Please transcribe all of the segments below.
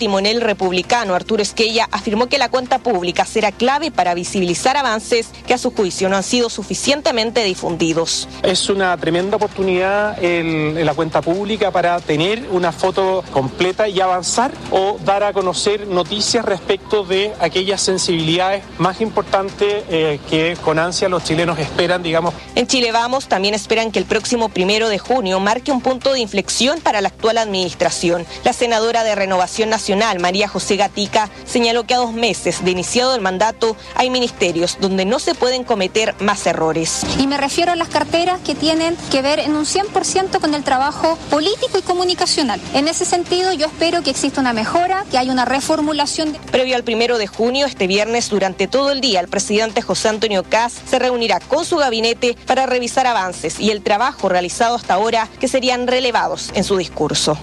timonel republicano, Arturo Esquella, afirmó que la cuenta pública será clave para visibilizar avances que a su juicio no han sido suficientemente difundidos. Es una tremenda oportunidad en la cuenta pública para tener una foto completa y avanzar o dar a conocer noticias respecto de aquellas sensibilidades más importantes que con ansia los chilenos esperan, digamos. En Chile Vamos también esperan que el próximo 1 de junio marque un punto de inflexión para la actual administración. La senadora de Renovación Nacional, María José Gatica, señaló que a 2 meses de iniciado el mandato hay ministerios donde no se pueden cometer más errores. Y me refiero a las carteras que tienen que ver en un 100% con el trabajo político y comunicacional. En ese sentido, yo espero que exista una mejora, que haya una reformulación. Previo al 1 de junio, este viernes, durante todo el día, el presidente José Antonio Kast se reunirá con su gabinete para revisar avances y el trabajo realizado hasta ahora que serían relevados en su discurso.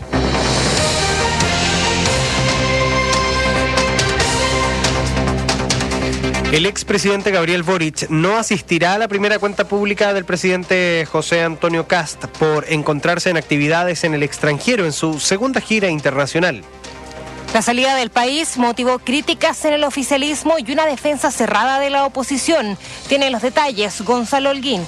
El expresidente Gabriel Boric no asistirá a la primera cuenta pública del presidente José Antonio Kast por encontrarse en actividades en el extranjero en su segunda gira internacional. La salida del país motivó críticas en el oficialismo y una defensa cerrada de la oposición. Tiene los detalles Gonzalo Holguín.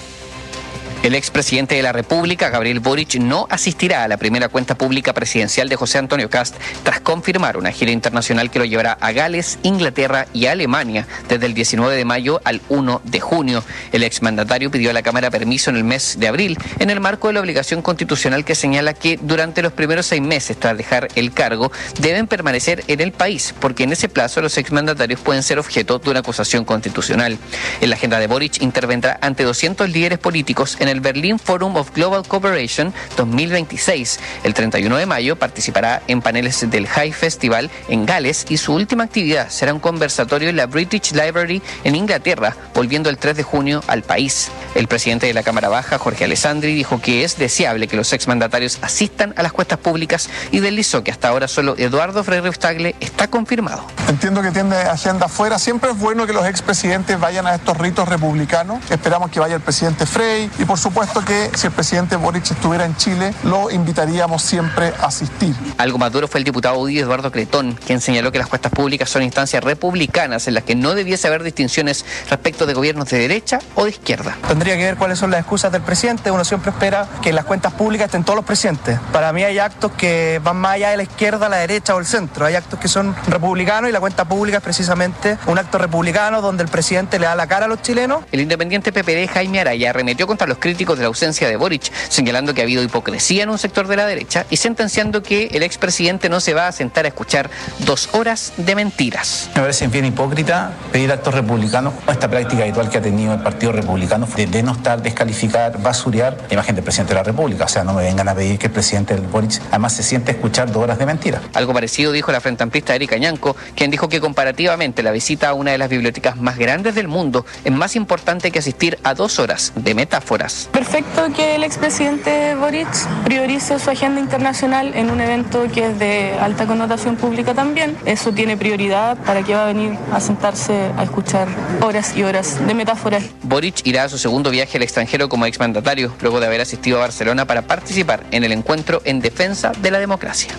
El expresidente de la República, Gabriel Boric, no asistirá a la primera cuenta pública presidencial de José Antonio Kast tras confirmar una gira internacional que lo llevará a Gales, Inglaterra y Alemania desde el 19 de mayo al 1 de junio. El exmandatario pidió a la Cámara permiso en el mes de abril en el marco de la obligación constitucional que señala que durante los primeros 6 meses tras dejar el cargo deben permanecer en el país, porque en ese plazo los exmandatarios pueden ser objeto de una acusación constitucional. En la agenda de Boric intervendrá ante 200 líderes políticos en el Berlin Forum of Global Cooperation 2026. El 31 de mayo participará en paneles del High Festival en Gales y su última actividad será un conversatorio en la British Library en Inglaterra, volviendo el 3 de junio al país. El presidente de la Cámara Baja, Jorge Alessandri, dijo que es deseable que los exmandatarios asistan a las cuentas públicas y deslizó que hasta ahora solo Eduardo Frei Tagle está confirmado. Entiendo que tiene agenda afuera. Siempre es bueno que los expresidentes vayan a estos ritos republicanos. Esperamos que vaya el presidente Frei y por supuesto que si el presidente Boric estuviera en Chile, lo invitaríamos siempre a asistir. Algo más duro fue el diputado UDI Eduardo Cretón, quien señaló que las cuentas públicas son instancias republicanas en las que no debiese haber distinciones respecto de gobiernos de derecha o de izquierda. Tendría que ver cuáles son las excusas del presidente. Uno siempre espera que en las cuentas públicas estén todos los presidentes. Para mí hay actos que van más allá de la izquierda, la derecha o el centro. Hay actos que son republicanos y la cuenta pública es precisamente un acto republicano donde el presidente le da la cara a los chilenos. El independiente PPD Jaime Araya arremetió contra los críticos de la ausencia de Boric, señalando que ha habido hipocresía en un sector de la derecha y sentenciando que el expresidente no se va a sentar a escuchar 2 horas de mentiras. Me parece bien hipócrita pedir actos republicanos, esta práctica habitual que ha tenido el Partido Republicano de denostar, descalificar, basurear la imagen del presidente de la República. O sea, no me vengan a pedir que el presidente del Boric además se siente a escuchar 2 horas de mentiras. Algo parecido dijo la frente amplista Erika Ñanco, quien dijo que comparativamente la visita a una de las bibliotecas más grandes del mundo es más importante que asistir a 2 horas de metáforas. Perfecto que el expresidente Boric priorice su agenda internacional en un evento que es de alta connotación pública también. Eso tiene prioridad. ¿Para qué va a venir a sentarse a escuchar horas y horas de metáforas? Boric irá a su segundo viaje al extranjero como exmandatario, luego de haber asistido a Barcelona para participar en el encuentro en defensa de la democracia.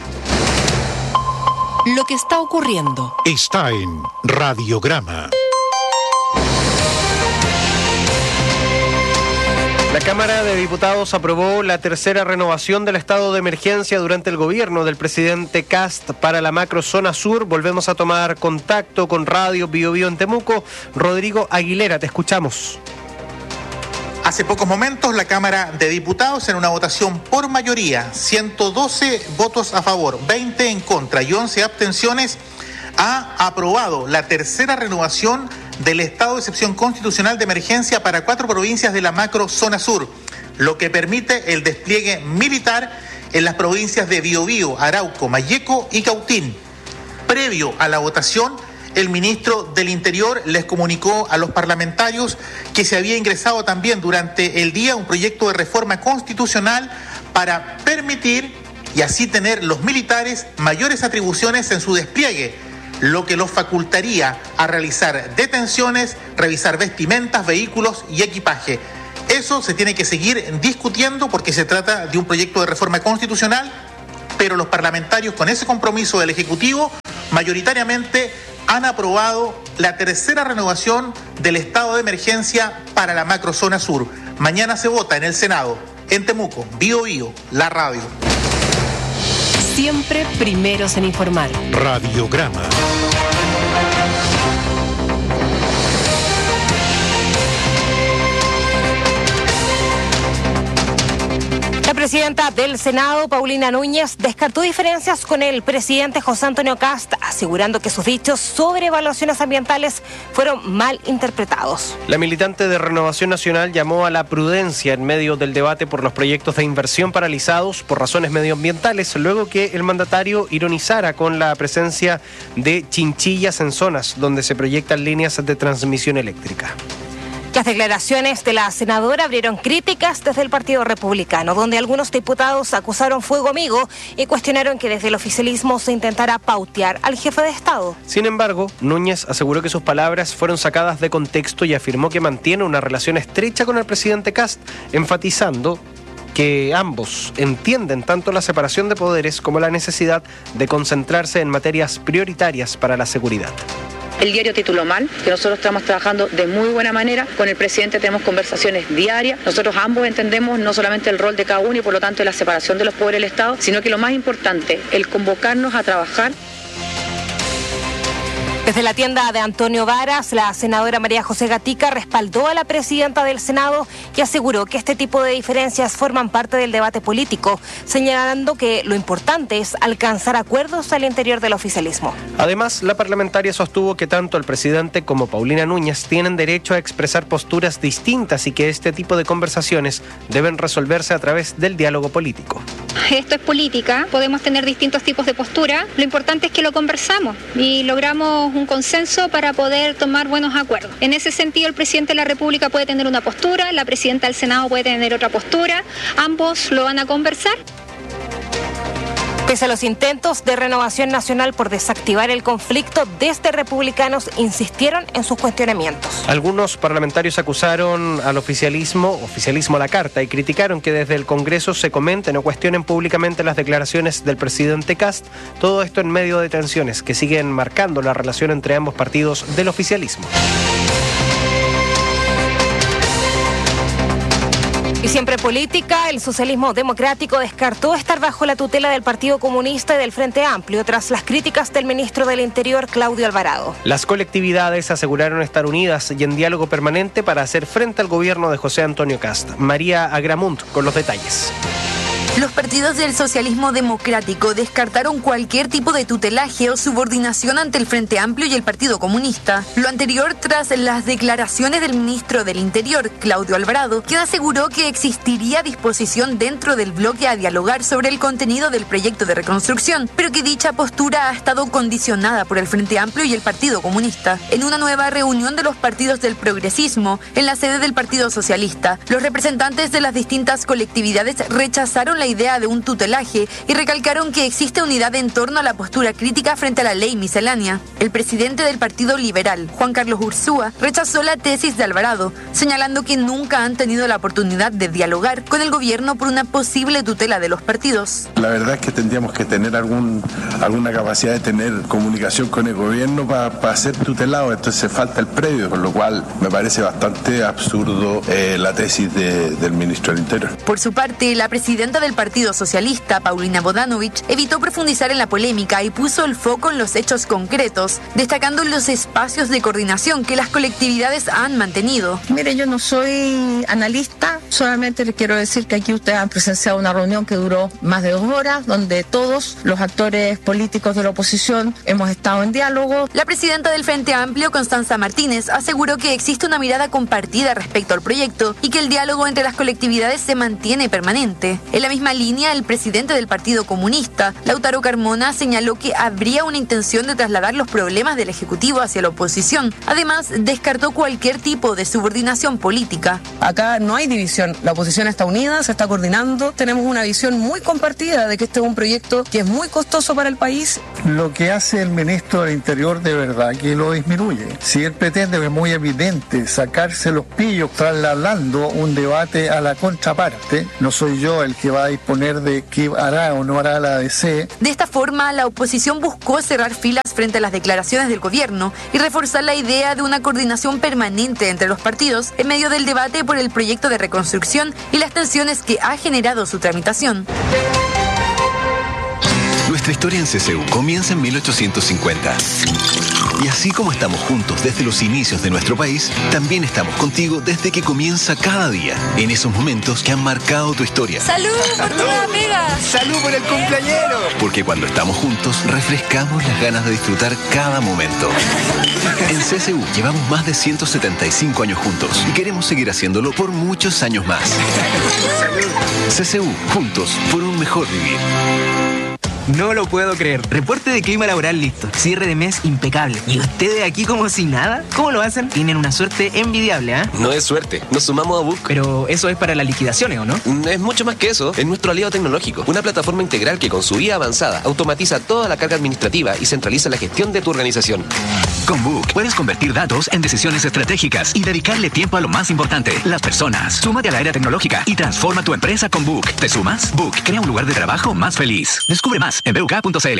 Lo que está ocurriendo está en Radiograma. La Cámara de Diputados aprobó la tercera renovación del estado de emergencia durante el gobierno del presidente Kast para la macrozona sur. Volvemos a tomar contacto con Radio Bio Bio en Temuco. Rodrigo Aguilera, te escuchamos. Hace pocos momentos la Cámara de Diputados, en una votación por mayoría, 112 votos a favor, 20 en contra y 11 abstenciones, ha aprobado la tercera renovación del estado de excepción constitucional de emergencia para 4 provincias de la macrozona sur, lo que permite el despliegue militar en las provincias de Biobío, Arauco, Malleco y Cautín. Previo a la votación, el ministro del Interior les comunicó a los parlamentarios que se había ingresado también durante el día un proyecto de reforma constitucional para permitir y así tener los militares mayores atribuciones en su despliegue, lo que los facultaría a realizar detenciones, revisar vestimentas, vehículos y equipaje. Eso se tiene que seguir discutiendo porque se trata de un proyecto de reforma constitucional, pero los parlamentarios, con ese compromiso del Ejecutivo, mayoritariamente han aprobado la tercera renovación del estado de emergencia para la macrozona sur. Mañana se vota en el Senado. En Temuco, Bío Bío, la radio. Siempre primeros en informar. Radiograma. La presidenta del Senado, Paulina Núñez, descartó diferencias con el presidente José Antonio Kast, asegurando que sus dichos sobre evaluaciones ambientales fueron mal interpretados. La militante de Renovación Nacional llamó a la prudencia en medio del debate por los proyectos de inversión paralizados por razones medioambientales, luego que el mandatario ironizara con la presencia de chinchillas en zonas donde se proyectan líneas de transmisión eléctrica. Las declaraciones de la senadora abrieron críticas desde el Partido Republicano, donde algunos diputados acusaron fuego amigo y cuestionaron que desde el oficialismo se intentara pautear al jefe de Estado. Sin embargo, Núñez aseguró que sus palabras fueron sacadas de contexto y afirmó que mantiene una relación estrecha con el presidente Kast, enfatizando que ambos entienden tanto la separación de poderes como la necesidad de concentrarse en materias prioritarias para la seguridad. El diario tituló mal, que nosotros estamos trabajando de muy buena manera. Con el presidente tenemos conversaciones diarias. Nosotros ambos entendemos no solamente el rol de cada uno y por lo tanto la separación de los poderes del Estado, sino que lo más importante, el convocarnos a trabajar. Desde la tienda de Antonio Varas, la senadora María José Gatica respaldó a la presidenta del Senado y aseguró que este tipo de diferencias forman parte del debate político, señalando que lo importante es alcanzar acuerdos al interior del oficialismo. Además, la parlamentaria sostuvo que tanto el presidente como Paulina Núñez tienen derecho a expresar posturas distintas y que este tipo de conversaciones deben resolverse a través del diálogo político. Esto es política, podemos tener distintos tipos de postura, lo importante es que lo conversamos y logramos un consenso para poder tomar buenos acuerdos. En ese sentido, el presidente de la República puede tener una postura, la presidenta del Senado puede tener otra postura, ambos lo van a conversar. Pese a los intentos de Renovación Nacional por desactivar el conflicto, desde republicanos insistieron en sus cuestionamientos. Algunos parlamentarios acusaron al oficialismo a la carta, y criticaron que desde el Congreso se comenten o cuestionen públicamente las declaraciones del presidente Kast, todo esto en medio de tensiones que siguen marcando la relación entre ambos partidos del oficialismo. Y siempre política, el socialismo democrático descartó estar bajo la tutela del Partido Comunista y del Frente Amplio tras las críticas del ministro del Interior, Claudio Alvarado. Las colectividades aseguraron estar unidas y en diálogo permanente para hacer frente al gobierno de José Antonio Kast. María Agramunt con los detalles. Los partidos del socialismo democrático descartaron cualquier tipo de tutelaje o subordinación ante el Frente Amplio y el Partido Comunista. Lo anterior tras las declaraciones del ministro del Interior, Claudio Alvarado, quien aseguró que existiría disposición dentro del bloque a dialogar sobre el contenido del proyecto de reconstrucción, pero que dicha postura ha estado condicionada por el Frente Amplio y el Partido Comunista. En una nueva reunión de los partidos del progresismo, en la sede del Partido Socialista, los representantes de las distintas colectividades rechazaron la idea de un tutelaje y recalcaron que existe unidad en torno a la postura crítica frente a la ley miscelánea. El presidente del Partido Liberal, Juan Carlos Ursúa, rechazó la tesis de Alvarado, señalando que nunca han tenido la oportunidad de dialogar con el gobierno por una posible tutela de los partidos. La verdad es que tendríamos que tener alguna capacidad de tener comunicación con el gobierno para ser tutelado, entonces falta el previo, con lo cual me parece bastante absurdo la tesis del ministro del Interior. Por su parte, la presidenta del Partido Socialista, Paulina Bodanovich, evitó profundizar en la polémica y puso el foco en los hechos concretos, destacando los espacios de coordinación que las colectividades han mantenido. Mire, yo no soy analista, solamente les quiero decir que aquí ustedes han presenciado una reunión que duró más de 2 horas, donde todos los actores políticos de la oposición hemos estado en diálogo. La presidenta del Frente Amplio, Constanza Martínez, aseguró que existe una mirada compartida respecto al proyecto y que el diálogo entre las colectividades se mantiene permanente. En la misma línea, el presidente del Partido Comunista, Lautaro Carmona, señaló que habría una intención de trasladar los problemas del Ejecutivo hacia la oposición. Además, descartó cualquier tipo de subordinación política. Acá no hay división, la oposición está unida, se está coordinando, tenemos una visión muy compartida de que este es un proyecto que es muy costoso para el país. Lo que hace el ministro del Interior de verdad que lo disminuye. Si él pretende, que es muy evidente, sacarse los pillos trasladando un debate a la contraparte, no soy yo el que va a disponer de qué hará o no hará la ADC. De esta forma, la oposición buscó cerrar filas frente a las declaraciones del gobierno y reforzar la idea de una coordinación permanente entre los partidos en medio del debate por el proyecto de reconstrucción y las tensiones que ha generado su tramitación. Nuestra historia en CCU comienza en 1850. Y así como estamos juntos desde los inicios de nuestro país, también estamos contigo desde que comienza cada día, en esos momentos que han marcado tu historia. ¡Salud por tu amiga! ¡Salud por el cumpleañero! Porque cuando estamos juntos, refrescamos las ganas de disfrutar cada momento. En CCU llevamos más de 175 años juntos y queremos seguir haciéndolo por muchos años más. CCU, juntos por un mejor vivir. No lo puedo creer. Reporte de clima laboral listo. Cierre de mes impecable. ¿Y ustedes aquí como si nada? ¿Cómo lo hacen? Tienen una suerte envidiable, ¿eh? No es suerte. Nos sumamos a Book. Pero eso es para las liquidaciones, ¿o no? Es mucho más que eso. Es nuestro aliado tecnológico. Una plataforma integral que con su IA avanzada automatiza toda la carga administrativa y centraliza la gestión de tu organización. Con Book puedes convertir datos en decisiones estratégicas y dedicarle tiempo a lo más importante, las personas. Súmate a la era tecnológica y transforma tu empresa con Book. ¿Te sumas? Book crea un lugar de trabajo más feliz. Descubre más en buk.cl.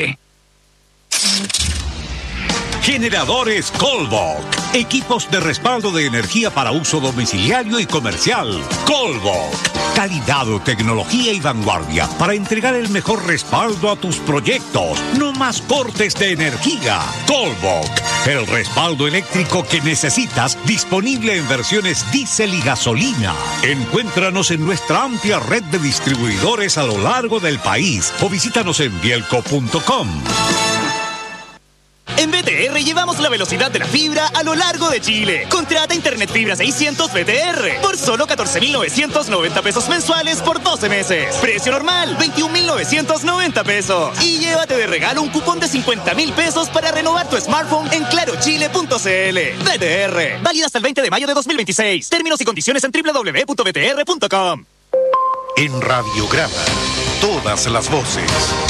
Generadores Colbok. Equipos de respaldo de energía para uso domiciliario y comercial. Colbok. Calidad, tecnología y vanguardia para entregar el mejor respaldo a tus proyectos. No más cortes de energía. Colbok. El respaldo eléctrico que necesitas, disponible en versiones diésel y gasolina. Encuéntranos en nuestra amplia red de distribuidores a lo largo del país o visítanos en bielco.com. En BTR llevamos la velocidad de la fibra a lo largo de Chile. Contrata Internet Fibra 600 BTR por solo 14,990 pesos mensuales por 12 meses. Precio normal, 21,990 pesos. Y llévate de regalo un cupón de 50,000 pesos para renovar tu smartphone en clarochile.cl. BTR, válido hasta el 20 de mayo de 2026. Términos y condiciones en www.btr.com. En Radiograma, todas las voces.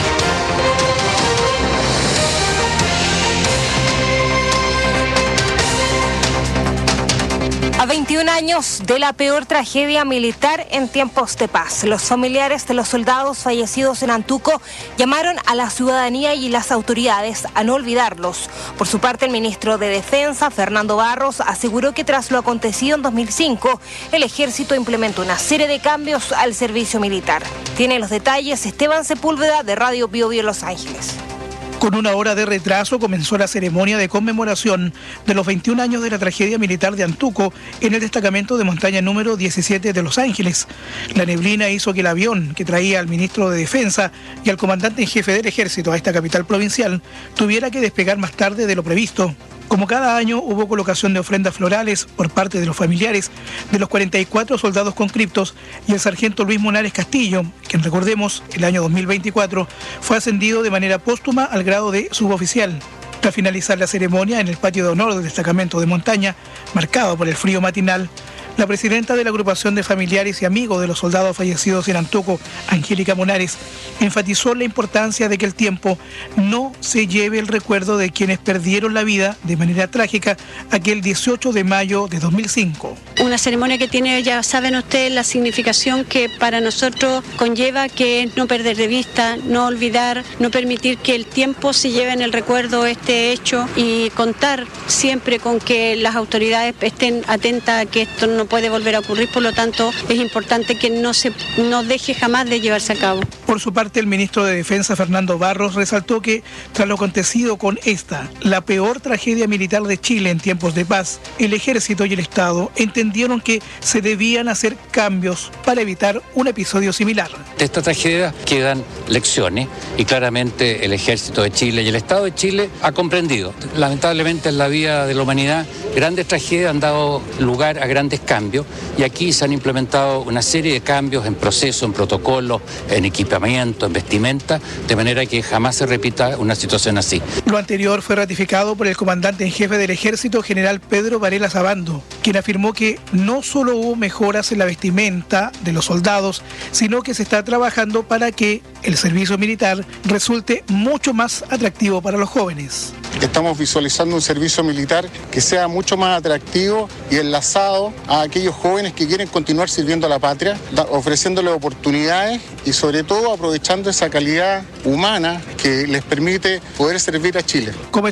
A 21 años de la peor tragedia militar en tiempos de paz, los familiares de los soldados fallecidos en Antuco llamaron a la ciudadanía y las autoridades a no olvidarlos. Por su parte, el ministro de Defensa, Fernando Barros, aseguró que tras lo acontecido en 2005, el ejército implementó una serie de cambios al servicio militar. Tiene los detalles Esteban Sepúlveda de Radio Bio Bio Los Ángeles. Con una hora de retraso comenzó la ceremonia de conmemoración de los 21 años de la tragedia militar de Antuco en el destacamento de montaña número 17 de Los Ángeles. La neblina hizo que el avión que traía al ministro de Defensa y al comandante en jefe del ejército a esta capital provincial tuviera que despegar más tarde de lo previsto. Como cada año, hubo colocación de ofrendas florales por parte de los familiares de los 44 soldados conscriptos y el sargento Luis Monares Castillo, quien, recordemos, el año 2024 fue ascendido de manera póstuma al grado de suboficial. Tras finalizar la ceremonia en el patio de honor del destacamento de montaña, marcado por el frío matinal, la presidenta de la agrupación de familiares y amigos de los soldados fallecidos en Antuco, Angélica Monares, enfatizó la importancia de que el tiempo no se lleve el recuerdo de quienes perdieron la vida de manera trágica aquel 18 de mayo de 2005. Una ceremonia que tiene, ya saben ustedes, la significación que para nosotros conlleva, que es no perder de vista, no olvidar, no permitir que el tiempo se lleve en el recuerdo este hecho y contar siempre con que las autoridades estén atentas a que esto no puede volver a ocurrir, por lo tanto es importante que no deje jamás de llevarse a cabo. Por su parte, el ministro de Defensa, Fernando Barros, resaltó que tras lo acontecido con esta, la peor tragedia militar de Chile en tiempos de paz, el ejército y el Estado entendieron que se debían hacer cambios para evitar un episodio similar. De esta tragedia quedan lecciones y claramente el ejército de Chile y el Estado de Chile ha comprendido. Lamentablemente en la vida de la humanidad grandes tragedias han dado lugar a grandes cambios y aquí se han implementado una serie de cambios en procesos, en protocolos, en equipamiento, en vestimenta, de manera que jamás se repita una situación así. Lo anterior fue ratificado por el comandante en jefe del ejército, general Pedro Varela Sabando. quien afirmó que no solo hubo mejoras en la vestimenta de los soldados, sino que se está trabajando para que el servicio militar resulte mucho más atractivo para los jóvenes. Estamos visualizando un servicio militar que sea mucho más atractivo y enlazado a aquellos jóvenes que quieren continuar sirviendo a la patria, ofreciéndoles oportunidades y sobre todo aprovechando esa calidad humana que les permite poder servir a Chile. Como